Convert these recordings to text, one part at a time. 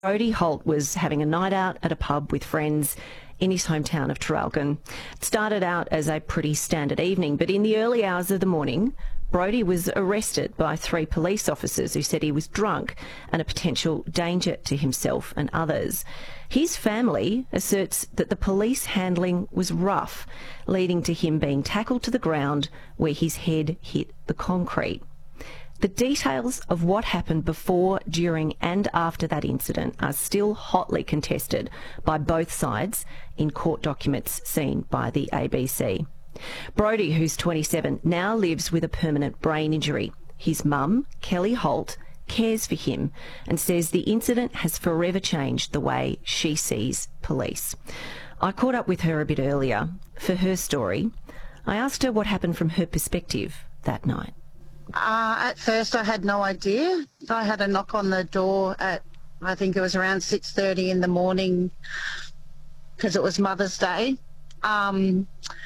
Brodie Holt was having a night out at a pub with friends in his hometown of Traralgon. It started out as a pretty standard evening, but in the early hours of the morning, Brodie was arrested by 3 police officers who said he was drunk and a potential danger to himself and others. His family asserts that the police handling was rough, leading to him being tackled to the ground where his head hit the concrete. The details of what happened before, during and after that incident are still hotly contested by both sides in court documents seen by the ABC. Brodie, who's 27, now lives with a permanent brain injury. His mum, Kelly Holt, cares for him and says the incident has forever changed the way she sees police. I caught up with her a bit earlier for her story. I asked her what happened from her perspective that night. At first I had no idea. I had a knock on the door at, I think it was around 6:30 in the morning, because it was Mother's Day. And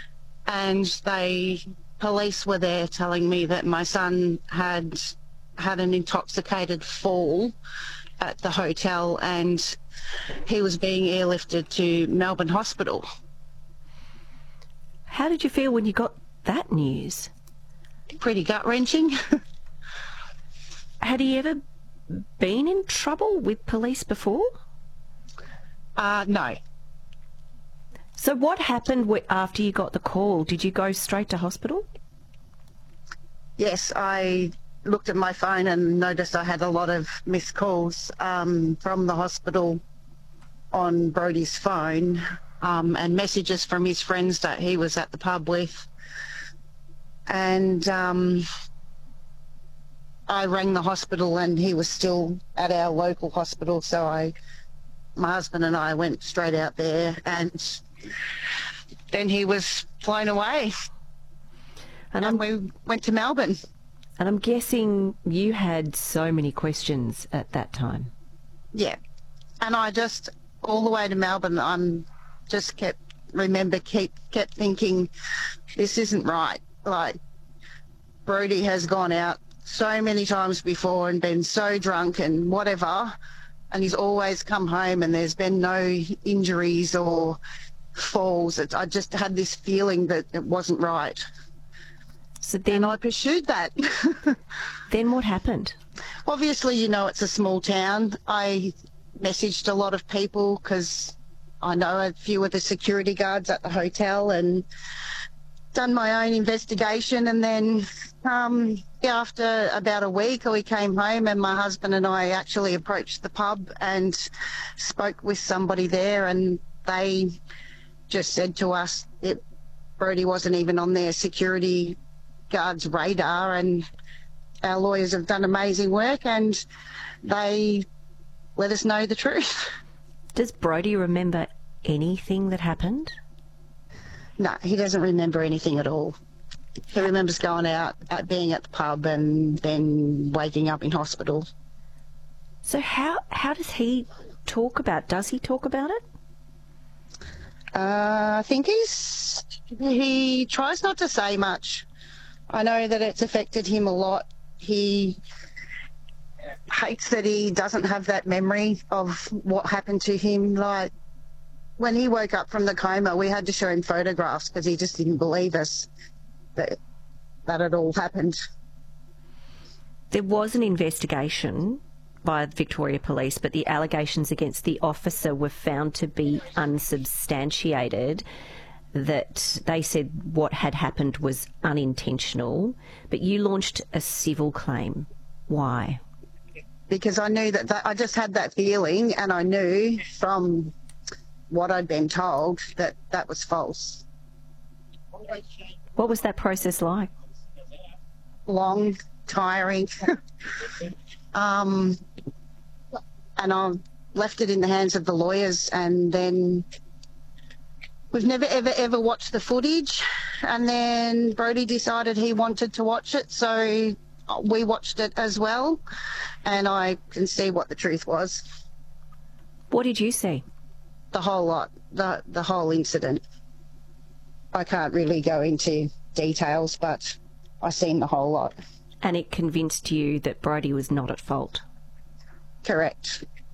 police were there telling me that my son had an intoxicated fall at the hotel and he was being airlifted to Melbourne Hospital. How did you feel when you got that news? Pretty gut-wrenching. Had he ever been in trouble with police before? No. So what happened after you got the call? Did you go straight to hospital? Yes, I looked at my phone and noticed I had a lot of missed calls from the hospital on Brodie's phone, and messages from his friends that he was at the pub with. And I rang the hospital and he was still at our local hospital, so my husband and I went straight out there, and then he was flown away and we went to Melbourne. And I'm guessing you had so many questions at that time. Yeah, and I just, all the way to Melbourne, just kept thinking, this isn't right. Like, Brodie has gone out so many times before and been so drunk and whatever, and he's always come home and there's been no injuries or falls. I just had this feeling that it wasn't right. So then I pursued that. Then what happened? Obviously, it's a small town. I messaged a lot of people because I know a few of the security guards at the hotel and done my own investigation. And then after about a week, we came home and my husband and I actually approached the pub and spoke with somebody there, and they just said to us that Brodie wasn't even on their security guards' radar, and our lawyers have done amazing work and they let us know the truth. Does Brodie remember anything that happened? No, he doesn't remember anything at all. He remembers going out, being at the pub and then waking up in hospital. So how does he talk about, does he talk about it? I think he tries not to say much. I know that it's affected him a lot. He hates that he doesn't have that memory of what happened to him. Like, when he woke up from the coma, we had to show him photographs because he just didn't believe us that it all happened. There was an investigation by Victoria Police, but the allegations against the officer were found to be unsubstantiated, that they said what had happened was unintentional, but you launched a civil claim. Why? Because I knew that I just had that feeling, and I knew from what I'd been told that was false. What was that process like? Long, tiring. And I left it in the hands of the lawyers, and then we've never ever watched the footage, and then Brodie decided he wanted to watch it, so we watched it as well, and I can see what the truth was. What did you see? The whole lot, the whole incident. I can't really go into details, but I seen the whole lot. And it convinced you that Brodie was not at fault? Correct.